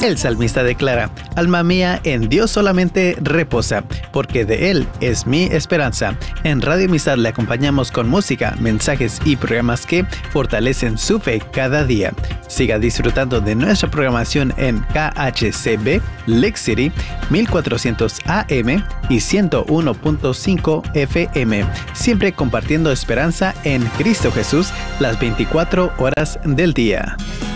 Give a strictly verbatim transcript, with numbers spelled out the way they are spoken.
El salmista declara: alma mía, en Dios solamente reposa, porque de Él es mi esperanza. En Radio Amistad le acompañamos con música, mensajes y programas que fortalecen su fe cada día. Siga disfrutando de nuestra programación en K H C B, Lake City, mil cuatrocientos A M y ciento uno punto cinco F M, siempre compartiendo esperanza en Cristo Jesús las veinticuatro horas del día.